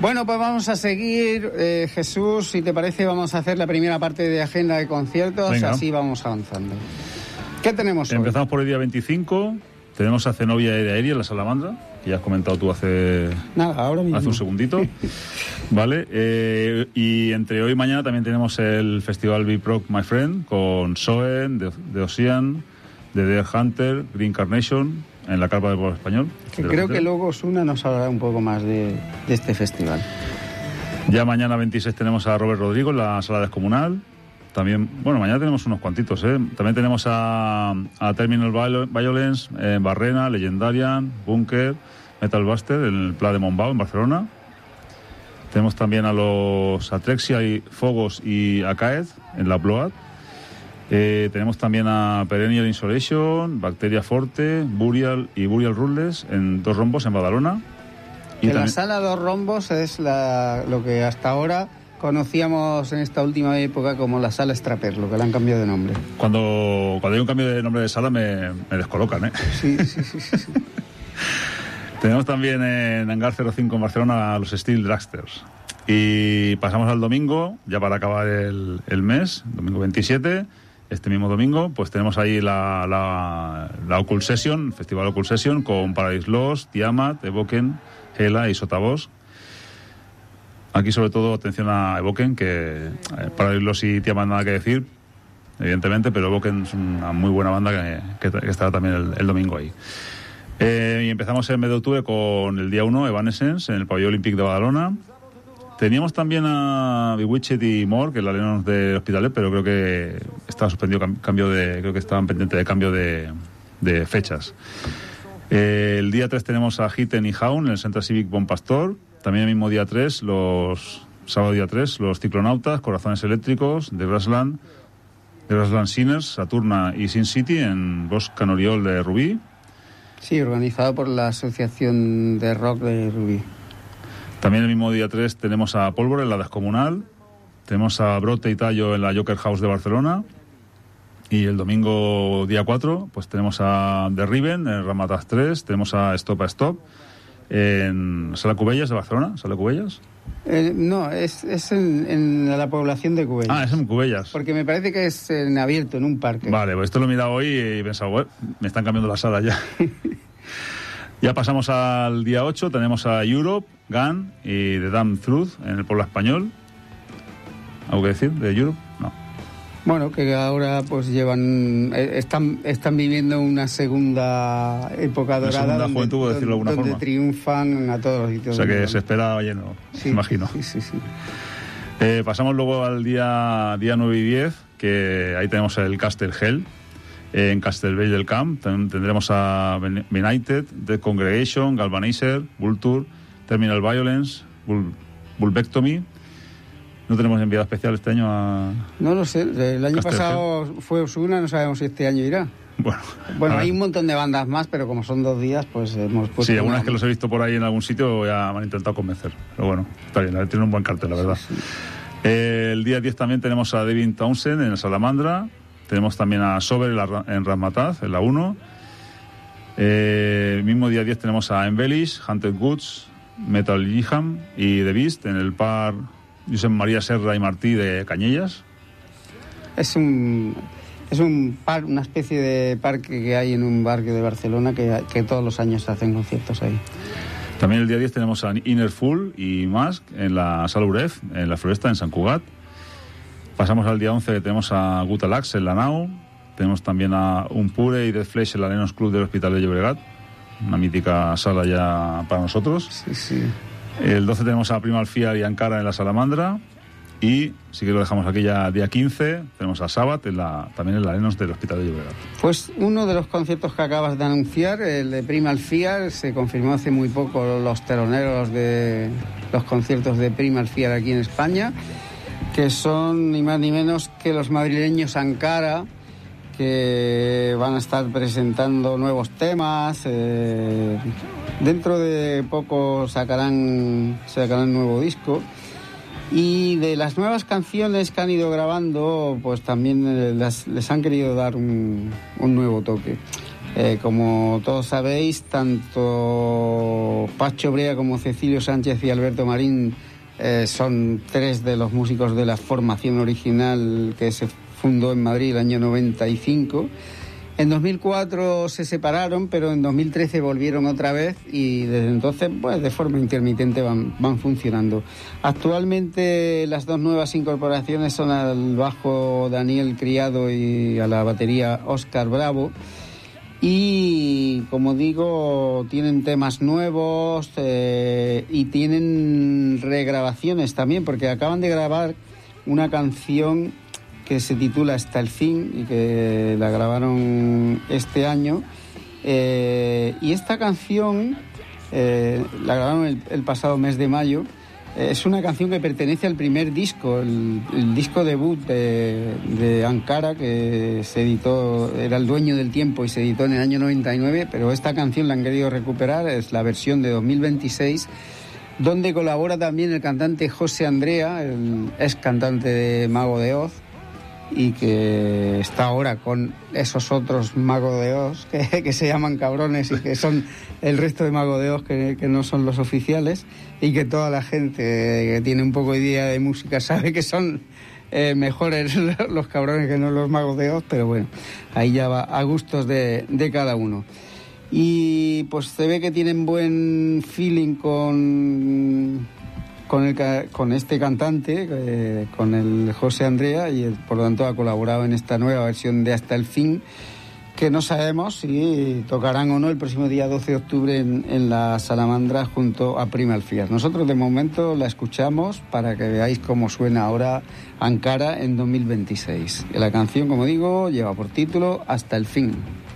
Bueno, pues vamos a seguir, Jesús, si te parece vamos a hacer la primera parte de agenda de conciertos. Venga. Así vamos avanzando. ¿Qué tenemos hoy? Empezamos por el día 25, tenemos a Zenobia Aérea en la Salamandra, que ya has comentado tú hace un segundito. Vale, y entre hoy y mañana también tenemos el festival Big Rock My Friend, con Soen, The Ocean, The Deer Hunter, Green Carnation, en la carpa del pueblo español. Que creo que luego Osuna nos hablará un poco más de este festival. Ya mañana 26 tenemos a Robert Rodrigo en la Sala Descomunal. También, bueno, mañana tenemos unos cuantitos, ¿eh? También tenemos a Terminal Violence, Barrena, Legendarian, Bunker, Metal Buster en el Pla de Montbau, en Barcelona. Tenemos también a los Atrexia, y Fogos y Acaed en la Bload. Tenemos también a Perennial Insolation, Bacteria Forte, Burial y Burial Ruthless en Dos Rombos en Badalona. Y la sala Dos Rombos es lo que hasta ahora conocíamos en esta última época como la sala Straper, lo que le han cambiado de nombre. Cuando hay un cambio de nombre de sala me descolocan, ¿eh? Sí. Tenemos también en Hangar 05 en Barcelona a los Steel Dragsters. Y pasamos al domingo, ya para acabar el mes, domingo 27, este mismo domingo, pues tenemos ahí la Occult Session, Festival Occult Session, con Paradise Lost, Tiamat, Evoken, Hela y Sotabos. Aquí sobre todo atención a Evoken, que Paradise Lost y Tiamat nada que decir, evidentemente, pero Evoken es una muy buena banda que estará también el domingo ahí. Y empezamos el mes de octubre con el día 1, Evanescence, en el Pabellón Olímpic de Badalona. Teníamos también a Bewitched y More, que es la Lennon de Hospitalet, pero creo que estaba suspendido creo que estaban pendientes de cambio de fechas. El día 3 tenemos a Hitten y Haun en el Centro Civic Bon Pastor. También el mismo día 3, sábado día 3, los Ciclonautas, Corazones Eléctricos, de Grassland Sinners, Saturna y Sin City en Bosque Canoriol de Rubí. Sí, organizado por la Asociación de Rock de Rubí. También el mismo día 3 tenemos a Pólvora en la Descomunal, tenemos a Brote y Tallo en la Joker House de Barcelona, y el domingo día 4 pues tenemos a The Riven en Ramataz 3, tenemos a Stop a Stop en Sala Cubellas de Barcelona. ¿Sala Cubellas? No, es en la población de Cubellas. Ah, es en Cubellas. Porque me parece que es en abierto, en un parque. Vale, pues esto lo he mirado hoy y he pensado, me están cambiando la sala ya. Ya pasamos al día 8, tenemos a Europe, Gun y The Damn Truth en el pueblo español. ¿Algo que decir de Europe? No. Bueno, que ahora pues están viviendo una segunda época dorada. Una segunda juventud, por decirlo de alguna forma. Donde triunfan a todos los sitios. O sea que se espera lleno, sí, imagino. Sí. Pasamos luego al día 9 y 10, que ahí tenemos el Castle Hell. En Castelvell del Camp tendremos a Benighted, The Congregation, Galvanizer, Vulture, Terminal Violence, Bulbectomy. ¿No tenemos enviado especial este año a...? No lo sé, el año pasado fue Osuna, no sabemos si este año irá. Bueno, hay un montón de bandas más, pero como son 2 días, pues hemos puesto... Sí, algunas que los he visto por ahí en algún sitio ya me han intentado convencer. Pero bueno, está bien, tiene un buen cartel, la verdad. Sí. El día 10 también tenemos a Devin Townsend en el Salamandra. Tenemos también a Sober en Ramataz, en la 1. El mismo día 10 tenemos a Embellish, Hunted Goods, Metal Jiham y The Beast en el par Josep María Serra y Martí de Cañellas. Es un par, una especie de parque que hay en un barrio de Barcelona que todos los años se hacen conciertos ahí. También el día 10 tenemos a Inner Full y Mask en la Sala Uref, en la Floresta, en Sant Cugat. Pasamos al día 11, tenemos a Gutalax en la Nau, tenemos también a Unpure y Death Flesh en la Lennox Club del Hospital de Llobregat, una mítica sala ya para nosotros. Sí. El 12 tenemos a Primal Fear y Ankara en la Salamandra, y si que lo dejamos aquí ya día 15, tenemos a Sabbath también en la Lennox del Hospital de Llobregat. Pues uno de los conciertos que acabas de anunciar, el de Primal Fear, se confirmó hace muy poco los teloneros de los conciertos de Primal Fear aquí en España, que son ni más ni menos que los madrileños Ankara, que van a estar presentando nuevos temas. Dentro de poco sacarán nuevo disco. Y de las nuevas canciones que han ido grabando, pues también les han querido dar un nuevo toque. Como todos sabéis, tanto Pacho Brea como Cecilio Sánchez y Alberto Marín son tres de los músicos de la formación original que se fundó en Madrid el año 95. En 2004 se separaron, pero en 2013 volvieron otra vez y desde entonces, pues de forma intermitente van funcionando. Actualmente las dos nuevas incorporaciones son al bajo Daniel Criado y a la batería Óscar Bravo. Y como digo, tienen temas nuevos y tienen regrabaciones también, porque acaban de grabar una canción que se titula Hasta el fin y que la grabaron este año. Y esta canción la grabaron el pasado mes de mayo. Es una canción que pertenece al primer disco, el disco debut de Ankara, que se editó, era El dueño del tiempo y se editó en el año 99, pero esta canción la han querido recuperar, es la versión de 2026, donde colabora también el cantante José Andrea, el ex cantante de Mago de Oz, y que está ahora con esos otros Magos de Oz que se llaman cabrones y que son el resto de Magos de Oz que no son los oficiales, y que toda la gente que tiene un poco de idea de música sabe que son mejores los cabrones que no los Magos de Oz, pero bueno, ahí ya va a gustos de cada uno. Y pues se ve que tienen buen feeling con este cantante, con el José Andrea, y por lo tanto ha colaborado en esta nueva versión de Hasta el fin, que no sabemos si tocarán o no el próximo día 12 de octubre en la Salamandra junto a Prima Alfiar. Nosotros de momento la escuchamos para que veáis cómo suena ahora Ankara en 2026. La canción, como digo, lleva por título Hasta el fin.